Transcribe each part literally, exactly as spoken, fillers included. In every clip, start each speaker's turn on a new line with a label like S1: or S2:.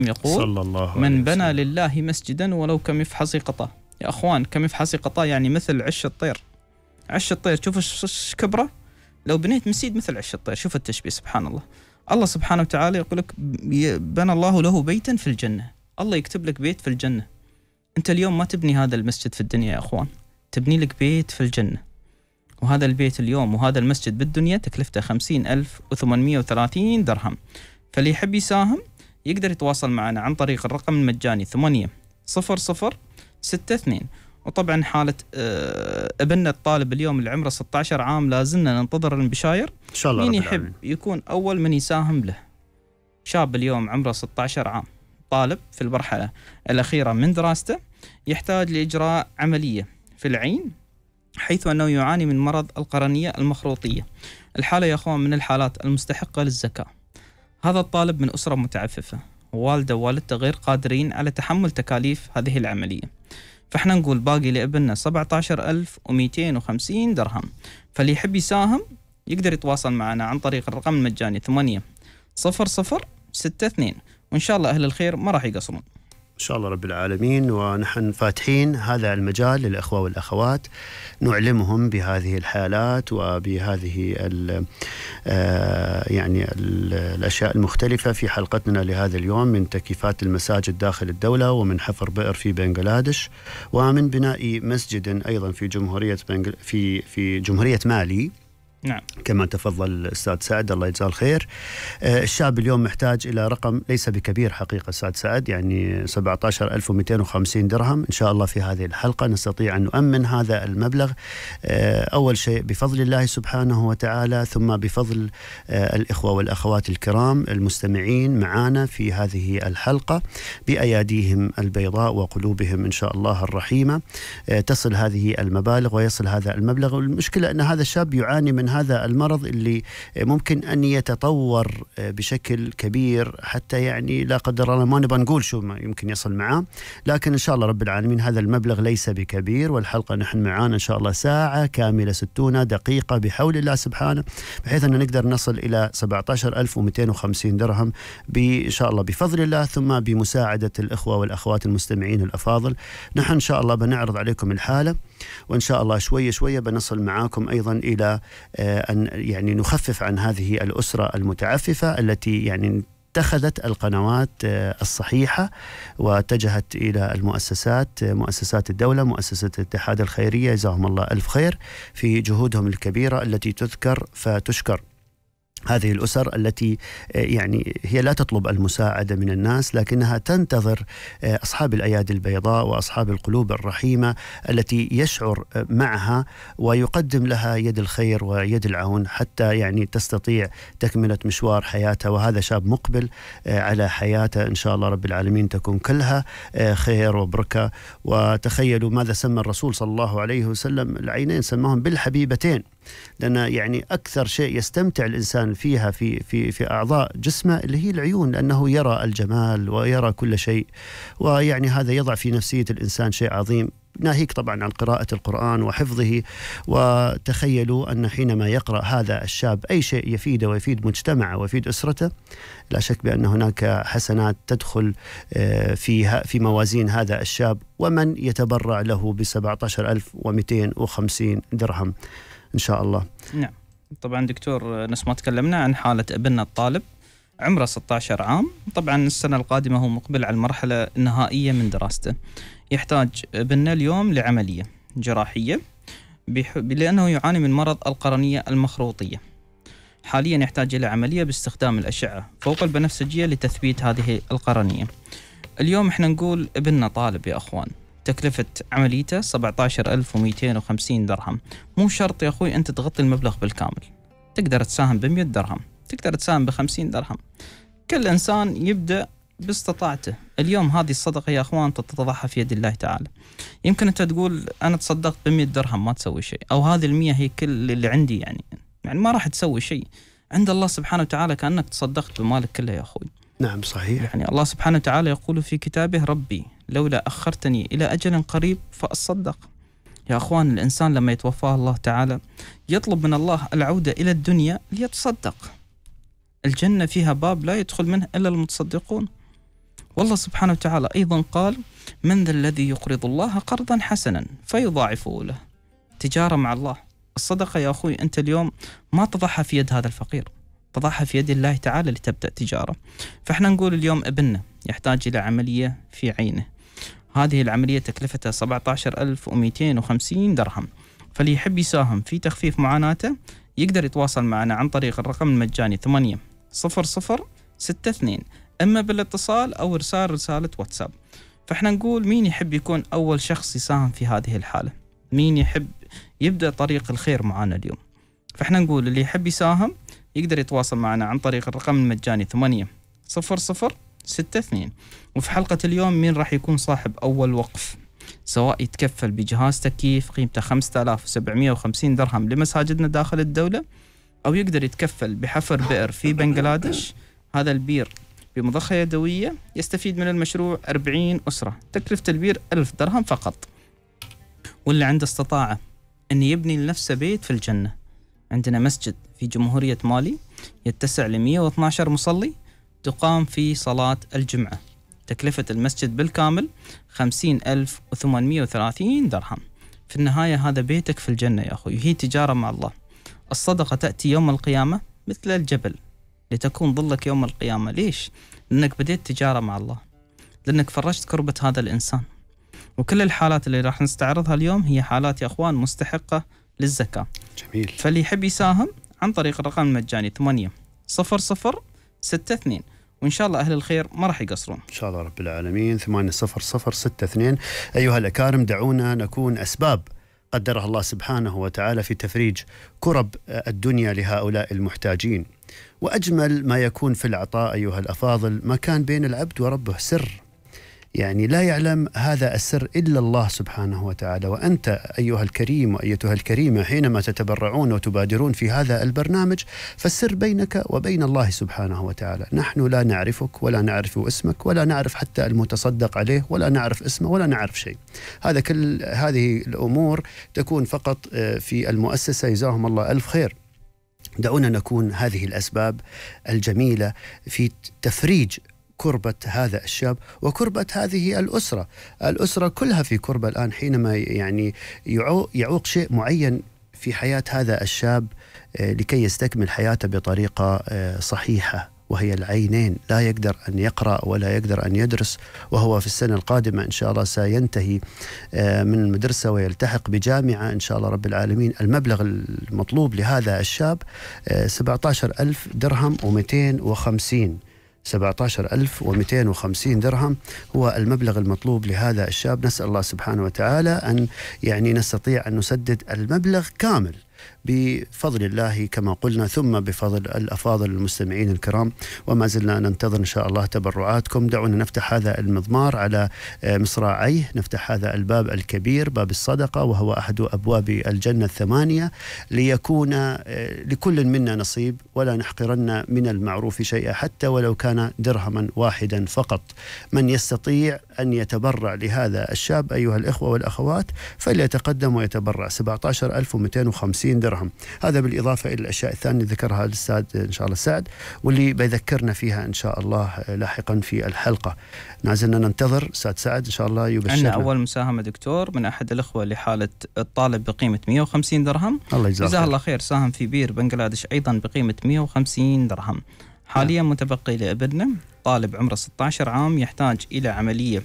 S1: يقول
S2: صلى الله عليه
S1: من بنى
S2: وسلم.
S1: لله مسجدا ولو كمفحص قطا. يا أخوان كمفحص قطا يعني مثل عش الطير. عش الطير شوف ايش كبره، لو بنيت مسجد مثل عش الطير. شوف التشبيه سبحان الله. الله سبحانه وتعالى يقول لك بنى الله له بيتا في الجنة. الله يكتب لك بيت في الجنة. أنت اليوم ما تبني هذا المسجد في الدنيا يا أخوان، تبني لك بيت في الجنة. وهذا البيت اليوم وهذا المسجد بالدنيا تكلفته خمسين ألف وثمانمائة وثلاثين درهم. فاللي يحب يساهم يقدر يتواصل معنا عن طريق الرقم المجاني ثمانية صفر صفر ستة اثنين. وطبعا حالة ابننا الطالب اليوم اللي عمره ستة عشر عام لازلنا ننتظر البشاير.
S2: إن شاء الله
S1: مين
S2: رب
S1: يحب
S2: العالمين.
S1: يكون أول من يساهم له. شاب اليوم عمره ستة عشر عام، طالب في المرحلة الأخيرة من دراسته، يحتاج لإجراء عملية في العين حيث أنه يعاني من مرض القرنية المخروطية. الحالة يا أخوان من الحالات المستحقة للزكاة. هذا الطالب من أسرة متعففة، والده ووالدته غير قادرين على تحمل تكاليف هذه العملية، فإحنا نقول باقي لابننا سبعة عشر ألف ومئتين وخمسين درهم. فاللي يحب يساهم يقدر يتواصل معنا عن طريق الرقم المجاني ثمانية صفر صفر ستة اثنين، وإن شاء الله أهل الخير ما راح يقصرون
S2: إن شاء الله رب العالمين. ونحن فاتحين هذا المجال للأخوة والأخوات، نعلمهم بهذه الحالات وبهذه ال يعني ال الأشياء المختلفة في حلقتنا لهذا اليوم، من تكييفات المساجد داخل الدولة، ومن حفر بئر في بنغلاديش، ومن بناء مسجد أيضا في جمهورية في في جمهورية مالي.
S1: نعم
S2: كما تفضل الأستاذ سعد الله يجزاه الخير. الشعب اليوم محتاج إلى رقم ليس بكبير حقيقة أستاذ سعد، يعني سبعة عشر ألف ومئتين وخمسين درهم. إن شاء الله في هذه الحلقة نستطيع أن نؤمن هذا المبلغ، أول شيء بفضل الله سبحانه وتعالى، ثم بفضل الإخوة والأخوات الكرام المستمعين معنا في هذه الحلقة بأياديهم البيضاء وقلوبهم إن شاء الله الرحيمة تصل هذه المبالغ ويصل هذا المبلغ. والمشكلة أن هذا الشاب يعاني من هذا المرض اللي ممكن أن يتطور بشكل كبير، حتى يعني لا قدر الله ما نبغى نقول شو ما يمكن يصل معاه، لكن إن شاء الله رب العالمين هذا المبلغ ليس بكبير. والحلقة نحن معانا إن شاء الله ساعة كاملة ستون دقيقة بحول الله سبحانه، بحيث أن نقدر نصل إلى سبعة عشر ألف ومئتين وخمسين درهم إن شاء الله بفضل الله، ثم بمساعدة الإخوة والأخوات المستمعين الأفاضل. نحن إن شاء الله بنعرض عليكم الحالة، وإن شاء الله شوية شوية بنصل معاكم أيضا إلى أن يعني نخفف عن هذه الأسرة المتعففة التي يعني اتخذت القنوات الصحيحة واتجهت إلى المؤسسات، مؤسسات الدولة، مؤسسة الاتحاد الخيرية، جزاهم الله ألف خير في جهودهم الكبيرة التي تذكر فتشكر. هذه الأسر التي يعني هي لا تطلب المساعدة من الناس، لكنها تنتظر أصحاب الأيادي البيضاء وأصحاب القلوب الرحيمة التي يشعر معها ويقدم لها يد الخير ويد العون حتى يعني تستطيع تكملة مشوار حياتها. وهذا شاب مقبل على حياته إن شاء الله رب العالمين تكون كلها خير وبركة. وتخيلوا ماذا سمى الرسول صلى الله عليه وسلم العينين، سماهم بالحبيبتين، لأن يعني أكثر شيء يستمتع الإنسان فيها في في في أعضاء جسمه اللي هي العيون، لأنه يرى الجمال ويرى كل شيء، ويعني هذا يضع في نفسية الإنسان شيء عظيم، ناهيك طبعا عن قراءة القرآن وحفظه. وتخيلوا أن حينما يقرأ هذا الشاب أي شيء يفيده ويفيد مجتمعه ويفيد أسرته، لا شك بأن هناك حسنات تدخل فيها في موازين هذا الشاب، ومن يتبرع له بسبعة عشر ألف ومئتين وخمسين درهم إن شاء الله.
S1: نعم طبعا دكتور، نفس ما تكلمنا عن حالة ابننا الطالب عمره ستة عشر عام، طبعا السنة القادمة هو مقبل على المرحلة النهائية من دراسته. يحتاج ابننا اليوم لعملية جراحية لأنه يعاني من مرض القرنية المخروطية. حاليا يحتاج إلى عملية باستخدام الأشعة فوق البنفسجية لتثبيت هذه القرنية. اليوم احنا نقول ابننا طالب يا أخوان، تكلفة عمليته سبعة عشر ألف ومئتين وخمسين درهم. مو شرط يا أخوي أنت تغطي المبلغ بالكامل، تقدر تساهم بمئة درهم، تقدر تساهم بخمسين درهم. كل إنسان يبدأ باستطاعته. اليوم هذه الصدقة يا أخوان تتضحى في يد الله تعالى. يمكن أنت تقول أنا تصدقت بمئة درهم ما تسوي شيء، أو هذه المئة هي كل اللي عندي، يعني يعني ما راح تسوي شيء عند الله سبحانه وتعالى، كأنك تصدقت بمالك كله يا أخوي.
S2: نعم صحيح.
S1: يعني الله سبحانه وتعالى يقول في كتابه ربي لولا أخرتني إلى أجل قريب فأصدق. يا أخوان الإنسان لما يتوفاه الله تعالى يطلب من الله العودة إلى الدنيا ليتصدق. الجنة فيها باب لا يدخل منه إلا المتصدقون. والله سبحانه وتعالى أيضا قال: من ذا الذي يقرض الله قرضا حسنا فيضاعفه له. تجارة مع الله. الصدقة يا أخوي أنت اليوم ما تضعها في يد هذا الفقير، تضعها في يد الله تعالى لتبدأ تجارة. فإحنا نقول اليوم ابننا يحتاج إلى عملية في عينه، هذه العملية تكلفتها سبعة عشر ألف ومئتين وخمسين درهم، فاللي يحب يساهم في تخفيف معاناته يقدر يتواصل معنا عن طريق الرقم المجاني ثمانية صفر صفر ستة اثنين، إما بالاتصال أو إرسال رسالة واتساب. فإحنا نقول مين يحب يكون أول شخص يساهم في هذه الحالة، مين يحب يبدأ طريق الخير معنا اليوم. فإحنا نقول اللي يحب يساهم يقدر يتواصل معنا عن طريق الرقم المجاني ثمانية صفر صفر ستة اثنين. وفي حلقة اليوم مين راح يكون صاحب أول وقف، سواء يتكفل بجهاز تكييف قيمته خمسة آلاف وسبعمئة وخمسين درهم لمساجدنا داخل الدولة، أو يقدر يتكفل بحفر بئر في بنغلاديش. هذا البير بمضخة يدوية يستفيد من المشروع أربعين أسرة، تكلفة البير ألف درهم فقط. واللي عنده استطاعة أن يبني لنفسه بيت في الجنة، عندنا مسجد في جمهورية مالي يتسع ل مئة واثني عشر مصلي، تقام في صلاة الجمعة، تكلفة المسجد بالكامل خمسين ألف وثمانمئة وثلاثين درهم. في النهاية هذا بيتك في الجنة يا أخوي، هي تجارة مع الله. الصدقة تأتي يوم القيامة مثل الجبل لتكون ظلك يوم القيامة. ليش؟ لأنك بديت تجارة مع الله، لأنك فرجت كربة هذا الإنسان. وكل الحالات اللي راح نستعرضها اليوم هي حالات يا أخوان مستحقة للزكاة.
S2: جميل.
S1: فاللي يحب يساهم عن طريق الرقم المجاني ثمانية صفر صفر ستة اثنين، وإن شاء الله أهل الخير ما راح يقصرون
S2: إن شاء الله رب العالمين. ثمانية صفر صفر ستة اثنين. أيها الأكارم، دعونا نكون أسباب قدرها الله سبحانه وتعالى في تفريج كرب الدنيا لهؤلاء المحتاجين. وأجمل ما يكون في العطاء أيها الأفاضل ما كان بين العبد وربه سر، يعني لا يعلم هذا السر إلا الله سبحانه وتعالى. وأنت أيها الكريم وأيتها الكريمة حينما تتبرعون وتبادرون في هذا البرنامج فالسر بينك وبين الله سبحانه وتعالى. نحن لا نعرفك ولا نعرف اسمك ولا نعرف حتى المتصدق عليه ولا نعرف اسمه ولا نعرف شيء. هذا كل هذه الأمور تكون فقط في المؤسسة، جزاهم الله ألف خير. دعونا نكون هذه الأسباب الجميلة في تفريج كربة هذا الشاب وكربة هذه الأسرة. الأسرة كلها في كربة الآن حينما يعني يعوق شيء معين في حياة هذا الشاب لكي يستكمل حياته بطريقة صحيحة، وهي العينين. لا يقدر أن يقرأ ولا يقدر أن يدرس، وهو في السنة القادمة إن شاء الله سينتهي من المدرسة ويلتحق بجامعة إن شاء الله رب العالمين. المبلغ المطلوب لهذا الشاب سبعة عشر ألف درهم ومئتين وخمسين سبعة عشر ألف ومئتين وخمسين درهم هو المبلغ المطلوب لهذا الشاب. نسأل الله سبحانه وتعالى أن يعني نستطيع أن نسدد المبلغ كامل بفضل الله كما قلنا، ثم بفضل الأفاضل المستمعين الكرام. وما زلنا ننتظر إن شاء الله تبرعاتكم. دعونا نفتح هذا المضمار على مصراعيه، نفتح هذا الباب الكبير، باب الصدقة، وهو أحد أبواب الجنة الثمانية، ليكون لكل منا نصيب، ولا نحقرن من المعروف شيئا حتى ولو كان درهما واحدا فقط. من يستطيع أن يتبرع لهذا الشاب أيها الإخوة والأخوات فليتقدم ويتبرع. سبعة عشر ألف ومئتين وخمسين درهم، هذا بالإضافة إلى الأشياء الثانية ذكرها الأستاذ إن شاء الله سعد، واللي بيذكرنا فيها إن شاء الله لاحقا في الحلقة. نازلنا ننتظر أستاذ سعد إن شاء الله يبشرنا.
S1: عندنا أول مساهمة دكتور من أحد الأخوة لحالة الطالب بقيمة مئة وخمسين درهم.
S2: الله يجزاه
S1: جزاه الله خير. ساهم في بير بنغلاديش أيضا بقيمة مئة وخمسين درهم. حاليا متبقي لابننا طالب عمره ستة عشر عام يحتاج إلى عملية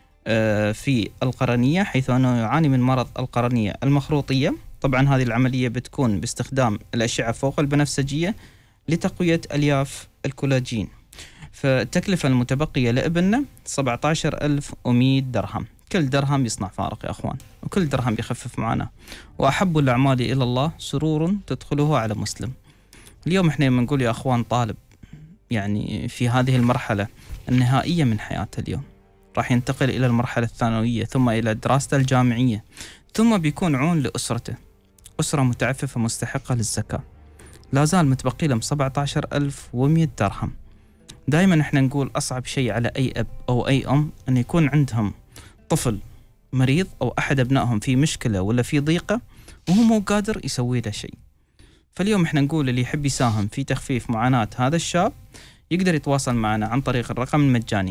S1: في القرنية، حيث أنه يعاني من مرض القرنية المخروطية. طبعا هذه العملية بتكون باستخدام الأشعة فوق البنفسجية لتقوية ألياف الكولاجين. فالتكلفة المتبقية لابننا سبعة عشر ألف ومئة درهم. كل درهم يصنع فارق يا أخوان، وكل درهم يخفف معنا. وأحب الأعمال إلى الله سرور تدخله على مسلم. اليوم احنا لما نقول يا أخوان طالب يعني في هذه المرحلة النهائية من حياته، اليوم راح ينتقل إلى المرحلة الثانوية ثم إلى دراسته الجامعية، ثم بيكون عون لأسرته، أسرة متعففة مستحقة للزكاة. لا زال متبقي لهم سبعة عشر ألف ومئة درهم. دائما احنا نقول أصعب شيء على أي أب أو أي أم أن يكون عندهم طفل مريض أو أحد أبنائهم في مشكلة ولا في ضيقة وهو مو قادر يسوي له شيء. فاليوم احنا نقول اللي يحب يساهم في تخفيف معاناة هذا الشاب يقدر يتواصل معنا عن طريق الرقم المجاني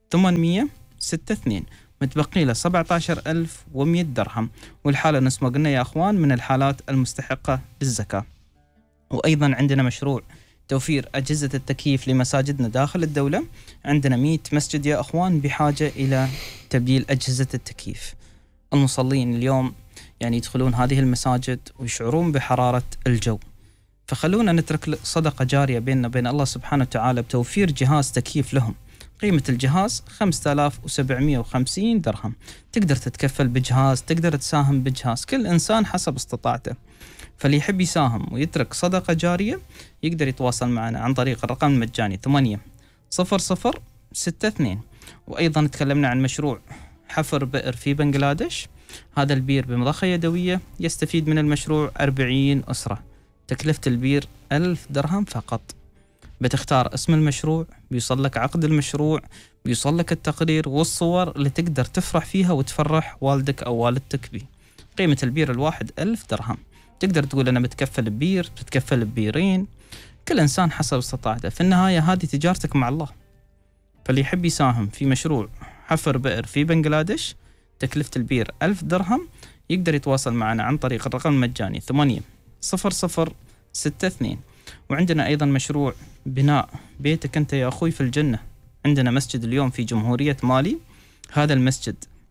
S1: ثمانمية ستة اثنين، متبقي له سبعة عشر ألف ومئة درهم، والحالة نفس ما قلنا يا أخوان من الحالات المستحقة للزكاة. وأيضا عندنا مشروع توفير أجهزة التكييف لمساجدنا داخل الدولة. عندنا مئة مسجد يا أخوان بحاجة إلى تبديل أجهزة التكييف. المصلين اليوم يعني يدخلون هذه المساجد ويشعرون بحرارة الجو، فخلونا نترك صدقة جارية بيننا وبين الله سبحانه وتعالى بتوفير جهاز تكييف لهم. قيمة الجهاز خمسة آلاف وسبعمئة وخمسين درهم. تقدر تتكفل بجهاز، تقدر تساهم بجهاز، كل إنسان حسب استطاعته. فاللي يحب يساهم ويترك صدقة جارية يقدر يتواصل معنا عن طريق الرقم المجاني ثمانية صفر صفر ستة اثنين. وأيضا تكلمنا عن مشروع حفر بئر في بنغلاديش. هذا البير بمضخة يدوية، يستفيد من المشروع أربعين أسرة. تكلفة البير ألف درهم فقط. بتختار اسم المشروع، بيوصل لك عقد المشروع، بيوصل لك التقرير والصور اللي تقدر تفرح فيها وتفرح والدك أو والدتك به. قيمة البير الواحد ألف درهم. تقدر تقول أنا بتكفل ببير، بتكفل ببيرين، كل إنسان حسب استطاعته. في النهاية هذه تجارتك مع الله. فاللي يحب يساهم في مشروع حفر بئر في بنغلاديش تكلفة البير ألف درهم يقدر يتواصل معنا عن طريق الرقم المجاني ثمانية صفر صفر ستة اثنين. وعندنا أيضا مشروع بناء بيتك أنت يا أخوي في الجنة. عندنا مسجد اليوم في جمهورية مالي. هذا المسجد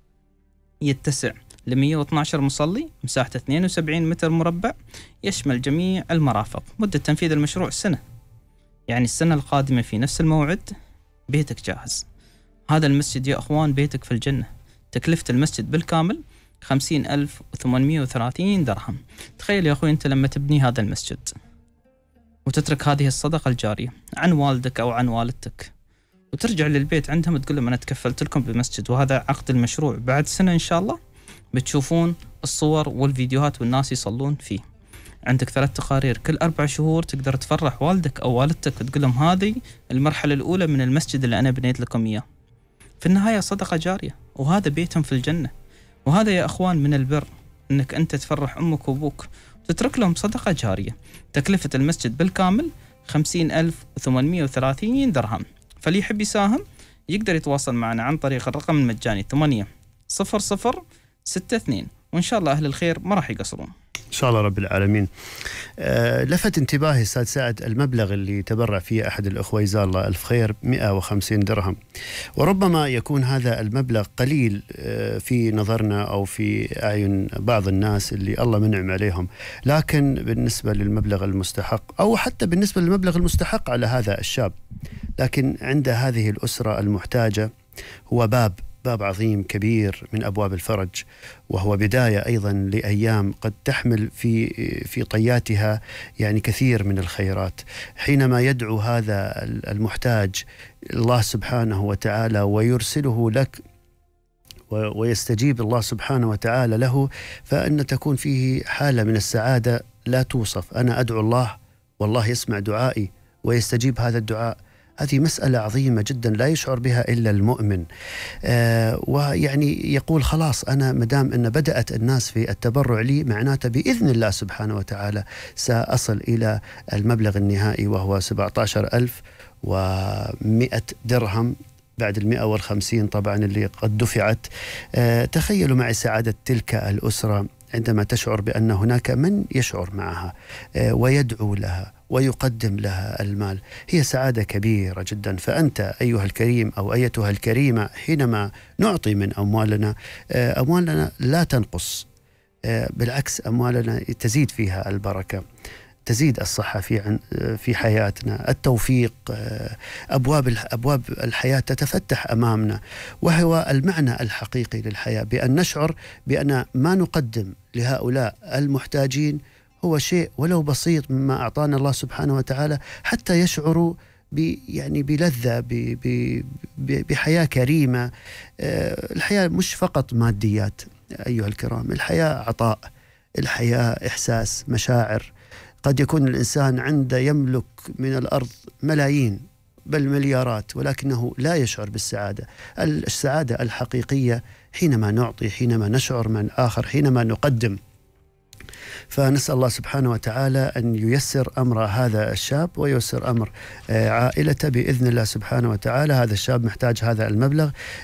S1: يتسع ل مئة واثني عشر مصلي، مساحته اثنين وسبعين متر مربع، يشمل جميع المرافق. مدة تنفيذ المشروع سنة، يعني السنة القادمة في نفس الموعد بيتك جاهز. هذا المسجد يا أخوان بيتك في الجنة. تكلفة المسجد بالكامل خمسين ألف وثمانمئة وثلاثين درهم. تخيل يا أخوي أنت لما تبني هذا المسجد وتترك هذه الصدقة الجارية عن والدك أو عن والدتك، وترجع للبيت عندهم تقول لهم أنا تكفلت لكم بمسجد وهذا عقد المشروع، بعد سنة إن شاء الله بتشوفون الصور والفيديوهات والناس يصلون فيه. عندك ثلاث تقارير كل أربع شهور تقدر تفرح والدك أو والدتك وتقول لهم هذه المرحلة الأولى من المسجد اللي أنا بنيت لكم إياه. في النهاية صدقة جارية، وهذا بيتهم في الجنة. وهذا يا أخوان من البر أنك أنت تفرح أمك وأبوك وتترك لهم صدقة جارية. تكلفة المسجد بالكامل خمسين ألف وثمانمئة وثلاثين درهم. فاللي يحب يساهم يقدر يتواصل معنا عن طريق الرقم المجاني ثمانية صفر صفر ستة اثنين. وإن شاء الله أهل الخير ما راح يقصرون
S2: إن شاء الله رب العالمين. أه لفت انتباهي أستاذ سعد المبلغ اللي تبرع فيه أحد الأخوة جزاه الله ألف خير مئة وخمسين درهم. وربما يكون هذا المبلغ قليل أه في نظرنا أو في أعين بعض الناس اللي الله منعم عليهم، لكن بالنسبة للمبلغ المستحق أو حتى بالنسبة للمبلغ المستحق على هذا الشاب، لكن عند هذه الأسرة المحتاجة هو باب باب عظيم كبير من أبواب الفرج، وهو بداية أيضا لأيام قد تحمل في في طياتها يعني كثير من الخيرات. حينما يدعو هذا المحتاج الله سبحانه وتعالى ويرسله لك ويستجيب الله سبحانه وتعالى له، فإن تكون فيه حالة من السعادة لا توصف. أنا أدعو الله والله يسمع دعائي ويستجيب هذا الدعاء. هذه مسألة عظيمة جدا لا يشعر بها إلا المؤمن. آه ويعني يقول خلاص أنا مدام أن بدأت الناس في التبرع لي معناته بإذن الله سبحانه وتعالى سأصل إلى المبلغ النهائي وهو سبعة عشر ألف ومئة درهم بعد المئة والخمسين طبعا اللي قد دفعت. آه تخيلوا معي سعادة تلك الأسرة عندما تشعر بأن هناك من يشعر معها آه ويدعو لها ويقدم لها المال. هي سعادة كبيرة جدا. فأنت أيها الكريم أو أيتها الكريمة حينما نعطي من أموالنا، أموالنا لا تنقص، بالعكس أموالنا تزيد فيها البركة، تزيد الصحة في في حياتنا، التوفيق، أبواب أبواب الحياة تتفتح أمامنا. وهو المعنى الحقيقي للحياة، بأن نشعر بأن ما نقدم لهؤلاء المحتاجين هو شيء ولو بسيط مما أعطانا الله سبحانه وتعالى، حتى يشعروا ب يعني بلذة بحياة كريمة. الحياة مش فقط ماديات أيها الكرام، الحياة عطاء، الحياة إحساس، مشاعر. قد يكون الإنسان عنده يملك من الأرض ملايين بل مليارات ولكنه لا يشعر بالسعادة. السعادة الحقيقية حينما نعطي، حينما نشعر من آخر، حينما نقدم. فنسأل الله سبحانه وتعالى أن ييسر أمر هذا الشاب وييسر أمر عائلته بإذن الله سبحانه وتعالى. هذا الشاب محتاج هذا المبلغ